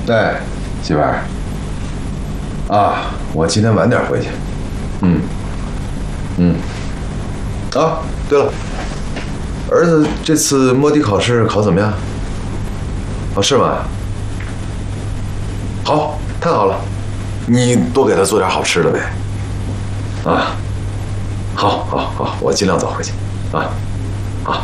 哎，媳妇儿，啊，我今天晚点回去。啊，对了，儿子这次摸底考试考怎么样？哦，是吗？好，太好了，你多给他做点好吃的呗。啊，好，我尽量早回去。啊。